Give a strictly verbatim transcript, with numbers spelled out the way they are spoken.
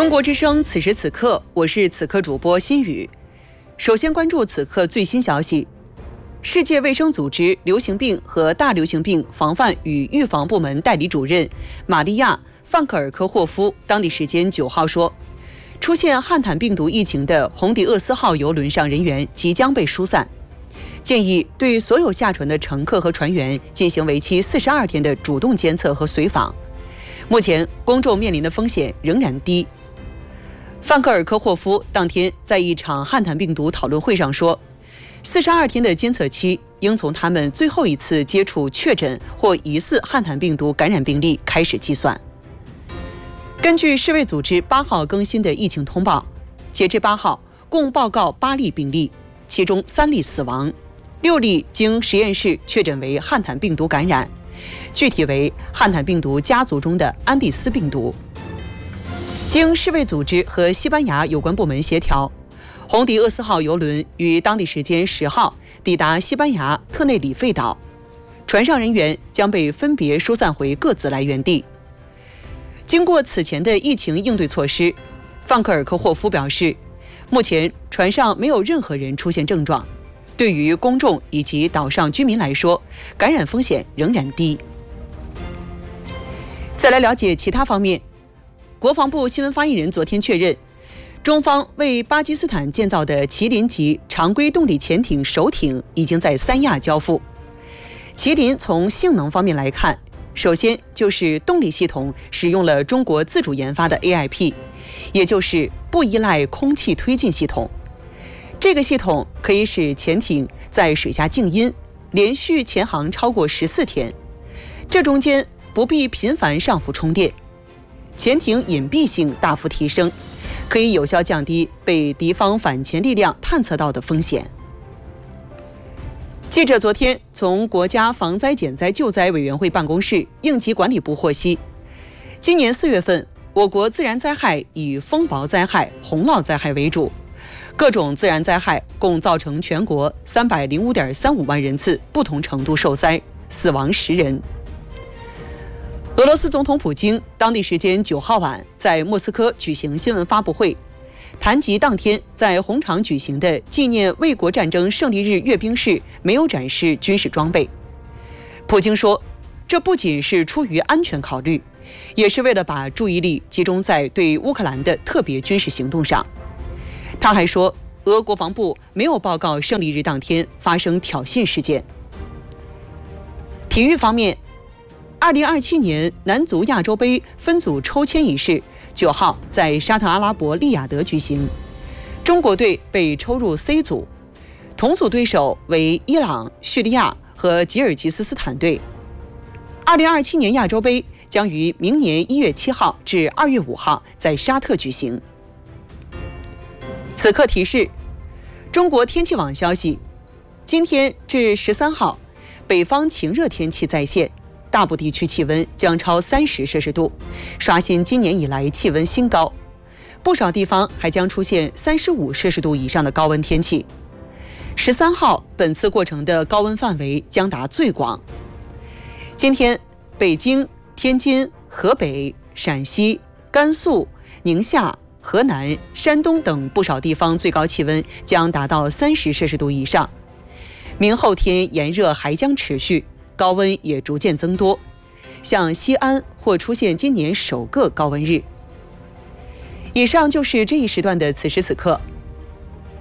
中国之声，此时此刻，我是此刻主播心雨。首先关注此刻最新消息。世界卫生组织流行病和大流行病防范与预防部门代理主任玛利亚·范克尔科霍夫当地时间九号说，出现汉坦病毒疫情的红迪厄斯号邮轮上人员即将被疏散，建议对所有下船的乘客和船员进行为期四十二天的主动监测和随访。目前公众面临的风险仍然低。范克尔科霍夫当天在一场汉坦病毒讨论会上说，四十二天的监测期应从他们最后一次接触确诊或疑似汉坦病毒感染病例开始计算。根据世卫组织八号更新的疫情通报，截至八号，共报告八例病例，其中三例死亡，六例经实验室确诊为汉坦病毒感染，具体为汉坦病毒家族中的安第斯病毒。经世卫组织和西班牙有关部门协调，红迪厄斯号邮轮于当地时间十号抵达西班牙特内里费岛，船上人员将被分别疏散回各自来源地。经过此前的疫情应对措施，范克尔科霍夫表示，目前船上没有任何人出现症状，对于公众以及岛上居民来说，感染风险仍然低。再来了解其他方面，国防部新闻发言人昨天确认，中方为巴基斯坦建造的麒麟级常规动力潜艇首艇已经在三亚交付。麒麟从性能方面来看，首先就是动力系统使用了中国自主研发的 A I P， 也就是不依赖空气推进系统。这个系统可以使潜艇在水下静音，连续潜航超过十四天，这中间不必频繁上浮充电，潜艇隐蔽性大幅提升，可以有效降低被敌方反潜力量探测到的风险。记者昨天从国家防灾减灾救灾委员会办公室应急管理部获悉，今年四月份，我国自然灾害以风雹灾害、洪涝灾害为主，各种自然灾害共造成全国三百零五点三五万人次不同程度受灾，死亡十人。俄罗斯总统普京当地时间九号晚在莫斯科举行新闻发布会，谈及当天在红场举行的纪念卫国战争胜利日阅兵式没有展示军事装备。普京说，这不仅是出于安全考虑，也是为了把注意力集中在对乌克兰的特别军事行动上。他还说，俄国防部没有报告胜利日当天发生挑衅事件。体育方面，二零二七年男足亚洲杯分组抽签仪式九号在沙特阿拉伯利雅得举行，中国队被抽入 C 组，同组对手为伊朗、叙利亚和吉尔吉斯斯坦队。二零二七年亚洲杯将于明年一月七号至二月五号在沙特举行。此刻提示：中国天气网消息，今天至十三号，北方晴热天气再现，大部地区气温将超三十摄氏度，刷新今年以来气温新高。不少地方还将出现三十五摄氏度以上的高温天气。十三号，本次过程的高温范围将达最广。今天，北京、天津、河北、陕西、甘肃、宁夏、河南、山东等不少地方最高气温将达到三十摄氏度以上。明后天炎热还将持续，高温也逐渐增多，像西安或出现今年首个高温日。以上就是这一时段的此时此刻，